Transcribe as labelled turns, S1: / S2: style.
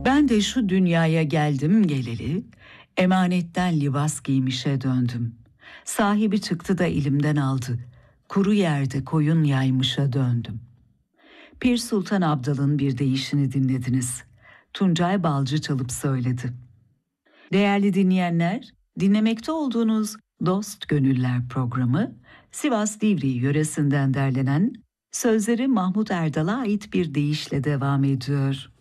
S1: Ben de şu dünyaya geldim geleli, emanetten libas giymişe döndüm. Sahibi çıktı da elimden aldı, kuru yerde koyun yaymışa döndüm. Pir Sultan Abdal'ın bir deyişini dinlediniz. Tuncay Balcı çalıp söyledi. Değerli dinleyenler, dinlemekte olduğunuz Dost Gönüller programı, Sivas Divriği yöresinden derlenen, sözleri Mahmut Erdal'a ait bir deyişle devam ediyor.